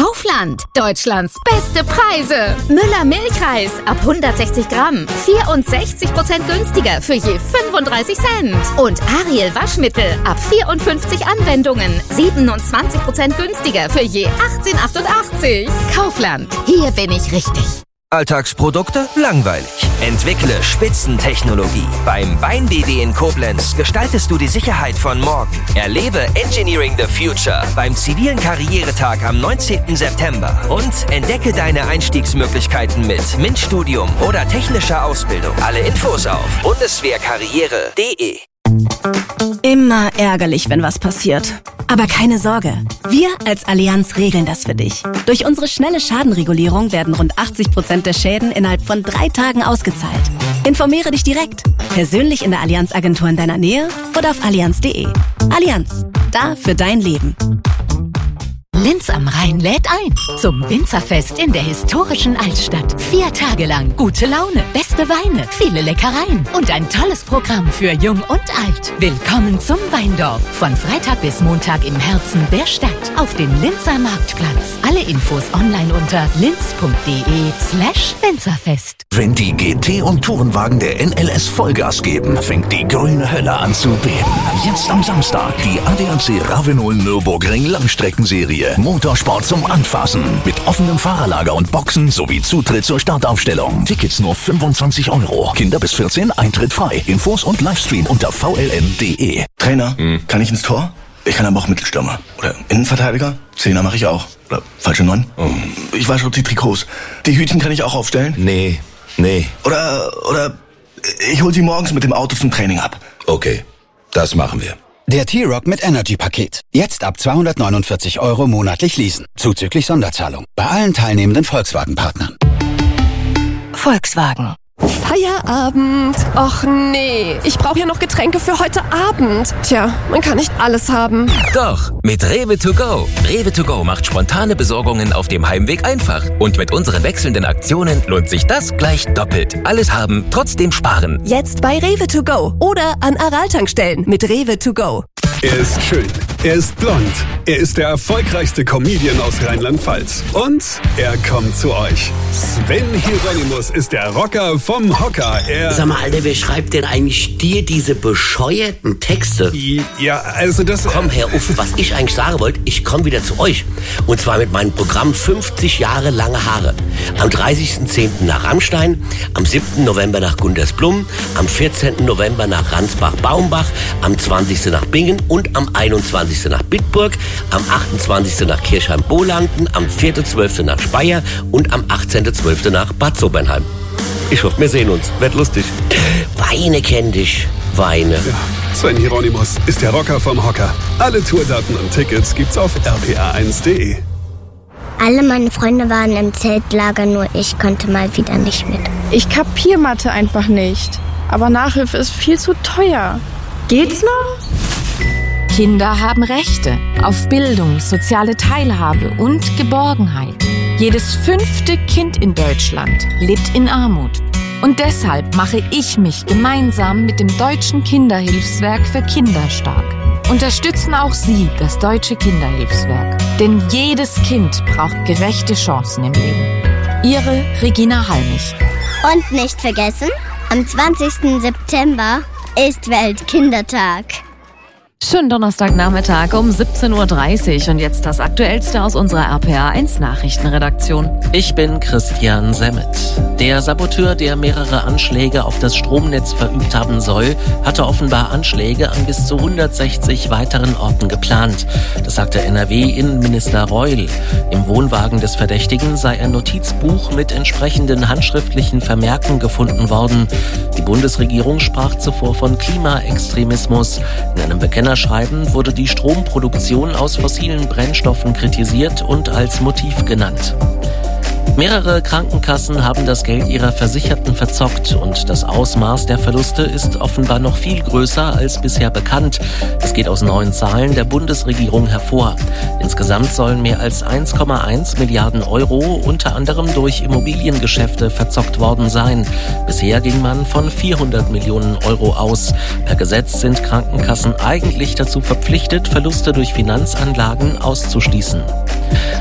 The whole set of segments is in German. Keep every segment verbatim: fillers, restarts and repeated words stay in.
Kaufland, Deutschlands beste Preise. Müller Milchreis ab hundertsechzig Gramm, vierundsechzig Prozent günstiger für je fünfunddreißig Cent. Und Ariel Waschmittel ab vierundfünfzig Anwendungen, siebenundzwanzig Prozent günstiger für je achtzehn achtundachtzig. Kaufland, hier bin ich richtig. Alltagsprodukte? Langweilig. Entwickle Spitzentechnologie. Beim Bein B D in Koblenz gestaltest du die Sicherheit von morgen. Erlebe Engineering the Future beim zivilen Karrieretag am neunzehnten September und entdecke deine Einstiegsmöglichkeiten mit MINT-Studium oder technischer Ausbildung. Alle Infos auf bundeswehrkarriere punkt de. Immer ärgerlich, wenn was passiert. Aber keine Sorge, wir als Allianz regeln das für dich. Durch unsere schnelle Schadenregulierung werden rund achtzig Prozent der Schäden innerhalb von drei Tagen ausgezahlt. Informiere dich direkt, persönlich in der Allianz-Agentur in deiner Nähe oder auf allianz punkt de. Allianz, da für dein Leben. Linz am Rhein lädt ein zum Winzerfest in der historischen Altstadt. Vier Tage lang gute Laune, beste Weine, viele Leckereien und ein tolles Programm für Jung und Alt. Willkommen zum Weindorf. Von Freitag bis Montag im Herzen der Stadt auf dem Linzer Marktplatz. Alle Infos online unter linz punkt de slash Winzerfest. Wenn die G T- und Tourenwagen der N L S Vollgas geben, fängt die grüne Hölle an zu beben. Jetzt am Samstag die A D A C Ravenol Nürburgring Langstreckenserie. Motorsport zum Anfassen. Mit offenem Fahrerlager und Boxen sowie Zutritt zur Startaufstellung. Tickets nur fünfundzwanzig Euro. Kinder bis vierzehn, Eintritt frei. Infos und Livestream unter v l n punkt de. Trainer, hm. kann ich ins Tor? Ich kann aber auch Mittelstürmer. Oder Innenverteidiger? Zehner mache ich auch. Oder falsche Neun? Oh. Ich wasche die Trikots. Die Hütchen kann ich auch aufstellen? Nee, nee. Oder, oder ich hol sie morgens mit dem Auto zum Training ab. Okay, das machen wir. Der T-Rock mit Energy-Paket. Jetzt ab zweihundertneunundvierzig Euro monatlich leasen. Zuzüglich Sonderzahlung. Bei allen teilnehmenden Volkswagen-Partnern. Volkswagen. Feierabend. Och nee, ich brauche ja noch Getränke für heute Abend. Tja, man kann nicht alles haben. Doch, mit Rewe to go. Rewe to go macht spontane Besorgungen auf dem Heimweg einfach. Und mit unseren wechselnden Aktionen lohnt sich das gleich doppelt. Alles haben, trotzdem sparen. Jetzt bei Rewe to go oder an Aral-Tankstellen mit Rewe to go. Er ist schön, er ist blond, er ist der erfolgreichste Comedian aus Rheinland-Pfalz. Und er kommt zu euch. Sven Hieronymus ist der Rocker vom Hocker. Er Sag mal, Alter, wer schreibt denn eigentlich dir diese bescheuerten Texte? Ja, also das... Komm, Herr Uff, was ich eigentlich sagen wollte, ich komme wieder zu euch. Und zwar mit meinem Programm fünfzig Jahre lange Haare. Am dreißigsten zehnten nach Rammstein, am siebten November nach Gundersblum, am vierzehnten November nach Ransbach-Baumbach, am zwanzigsten nach Bingen und am einundzwanzigsten nach Bitburg, am achtundzwanzigsten nach Kirchheim-Bolanden, am vierten zwölften nach Speyer und am achtzehnten zwölften nach Bad Sobernheim. Ich hoffe, wir sehen uns. Wird lustig. Weine kenn dich. Weine. Ja, Sven Hieronymus ist der Rocker vom Hocker. Alle Tourdaten und Tickets gibt's auf r p a eins punkt de. Alle meine Freunde waren im Zeltlager, nur ich konnte mal wieder nicht mit. Ich kapier Mathe einfach nicht. Aber Nachhilfe ist viel zu teuer. Geht's noch? Kinder haben Rechte auf Bildung, soziale Teilhabe und Geborgenheit. Jedes fünfte Kind in Deutschland lebt in Armut. Und deshalb mache ich mich gemeinsam mit dem Deutschen Kinderhilfswerk für Kinder stark. Unterstützen auch Sie das Deutsche Kinderhilfswerk. Denn jedes Kind braucht gerechte Chancen im Leben. Ihre Regina Halmich. Und nicht vergessen, am zwanzigsten September ist Weltkindertag. Schönen Donnerstagnachmittag um siebzehn Uhr dreißig und jetzt das Aktuellste aus unserer R P A eins Nachrichtenredaktion. Ich bin Christian Semmet. Der Saboteur, der mehrere Anschläge auf das Stromnetz verübt haben soll, hatte offenbar Anschläge an bis zu hundertsechzig weiteren Orten geplant. Das sagte N R W-Innenminister Reul. Im Wohnwagen des Verdächtigen sei ein Notizbuch mit entsprechenden handschriftlichen Vermerken gefunden worden. Die Bundesregierung sprach zuvor von Klimaextremismus. In einem Bekennerschreiben wurde die Stromproduktion aus fossilen Brennstoffen kritisiert und als Motiv genannt. Mehrere Krankenkassen haben das Geld ihrer Versicherten verzockt und das Ausmaß der Verluste ist offenbar noch viel größer als bisher bekannt. Das geht aus neuen Zahlen der Bundesregierung hervor. Insgesamt sollen mehr als eins Komma eins Milliarden Euro unter anderem durch Immobiliengeschäfte verzockt worden sein. Bisher ging man von vierhundert Millionen Euro aus. Per Gesetz sind Krankenkassen eigentlich dazu verpflichtet, Verluste durch Finanzanlagen auszuschließen.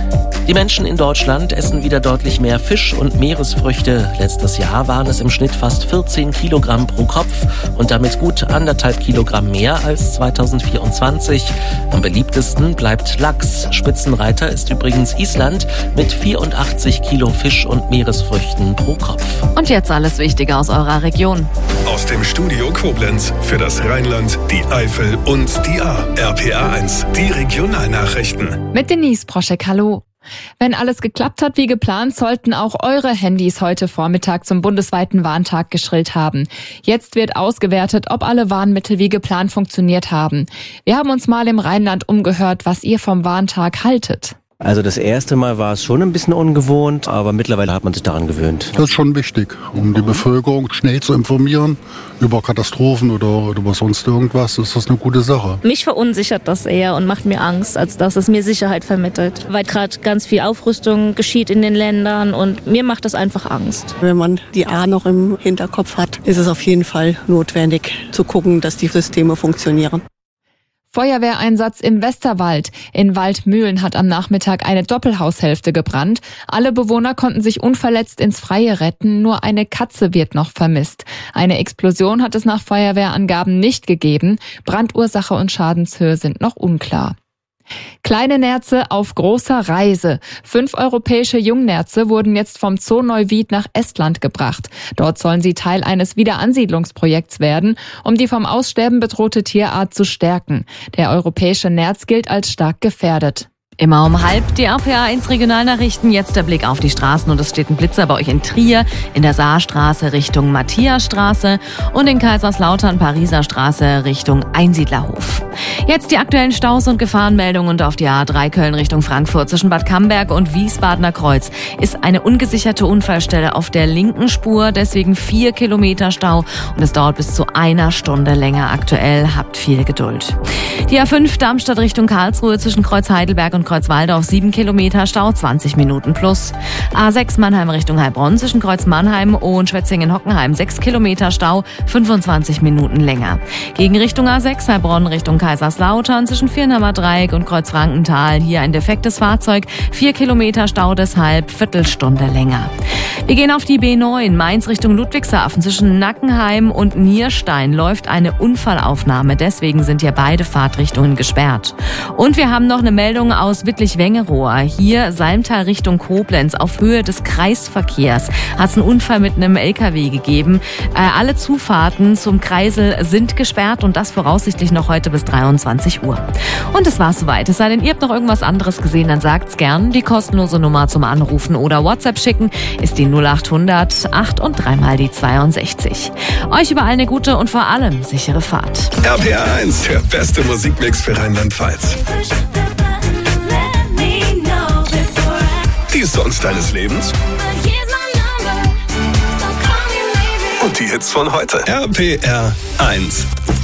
Die Menschen in Deutschland essen wieder deutlich mehr Fisch und Meeresfrüchte. Letztes Jahr waren es im Schnitt fast vierzehn Kilogramm pro Kopf und damit gut anderthalb Kilogramm mehr als zweitausendvierundzwanzig. Am beliebtesten bleibt Lachs. Spitzenreiter ist übrigens Island mit vierundachtzig Kilo Fisch und Meeresfrüchten pro Kopf. Und jetzt alles Wichtige aus eurer Region. Aus dem Studio Koblenz für das Rheinland, die Eifel und die A. R P A eins, die Regionalnachrichten. Mit Denise Proschek, hallo. Wenn alles geklappt hat wie geplant, sollten auch eure Handys heute Vormittag zum bundesweiten Warntag geschrillt haben. Jetzt wird ausgewertet, ob alle Warnmittel wie geplant funktioniert haben. Wir haben uns mal im Rheinland umgehört, was ihr vom Warntag haltet. Also das erste Mal war es schon ein bisschen ungewohnt, aber mittlerweile hat man sich daran gewöhnt. Das ist schon wichtig, um die Bevölkerung schnell zu informieren über Katastrophen oder über sonst irgendwas. Ist das eine gute Sache. Mich verunsichert das eher und macht mir Angst, als dass es mir Sicherheit vermittelt. Weil gerade ganz viel Aufrüstung geschieht in den Ländern und mir macht das einfach Angst. Wenn man die A noch im Hinterkopf hat, ist es auf jeden Fall notwendig zu gucken, dass die Systeme funktionieren. Feuerwehreinsatz im Westerwald. In Waldmühlen hat am Nachmittag eine Doppelhaushälfte gebrannt. Alle Bewohner konnten sich unverletzt ins Freie retten, nur eine Katze wird noch vermisst. Eine Explosion hat es nach Feuerwehrangaben nicht gegeben. Brandursache und Schadenshöhe sind noch unklar. Kleine Nerze auf großer Reise. Fünf europäische Jungnerze wurden jetzt vom Zoo Neuwied nach Estland gebracht. Dort sollen sie Teil eines Wiederansiedlungsprojekts werden, um die vom Aussterben bedrohte Tierart zu stärken. Der europäische Nerz gilt als stark gefährdet. Immer um halb die R P A eins Regionalnachrichten. Jetzt der Blick auf die Straßen und es steht ein Blitzer bei euch in Trier, in der Saarstraße Richtung Matthiasstraße und in Kaiserslautern Pariser Straße Richtung Einsiedlerhof. Jetzt die aktuellen Staus und Gefahrenmeldungen und auf die A drei Köln Richtung Frankfurt zwischen Bad Camberg und Wiesbadener Kreuz ist eine ungesicherte Unfallstelle auf der linken Spur, deswegen vier Kilometer Stau und es dauert bis zu einer Stunde länger aktuell. Habt viel Geduld. Die A fünf Darmstadt Richtung Karlsruhe zwischen Kreuz Heidelberg und Kreuzwaldorf sieben Kilometer Stau, zwanzig Minuten plus. A sechs Mannheim Richtung Heilbronn zwischen Kreuz Mannheim und Schwetzingen-Hockenheim sechs Kilometer Stau, fünfundzwanzig Minuten länger. Gegen Richtung A sechs Heilbronn Richtung Kaiserslautern zwischen Viernheimer Dreieck und Kreuz Frankenthal hier ein defektes Fahrzeug, vier Kilometer Stau deshalb, Viertelstunde länger. Wir gehen auf die B neun Mainz Richtung Ludwigshafen zwischen Nackenheim und Nierstein läuft eine Unfallaufnahme, deswegen sind hier beide Fahrtrichtungen gesperrt. Und wir haben noch eine Meldung aus Wittlich-Wengerohr. Hier Salmtal Richtung Koblenz auf Höhe des Kreisverkehrs hat es einen Unfall mit einem L K W gegeben. Äh, alle Zufahrten zum Kreisel sind gesperrt und das voraussichtlich noch heute bis dreiundzwanzig Uhr. Und das war's soweit. Es sei denn, ihr habt noch irgendwas anderes gesehen, dann sagt's gern. Die kostenlose Nummer zum Anrufen oder WhatsApp schicken ist die null acht hundert acht und dreimal die zweiundsechzig. Euch überall eine gute und vor allem sichere Fahrt. R P A eins, der beste Musikmix für Rheinland-Pfalz. Die Songs deines Lebens und die Hits von heute. R P R eins.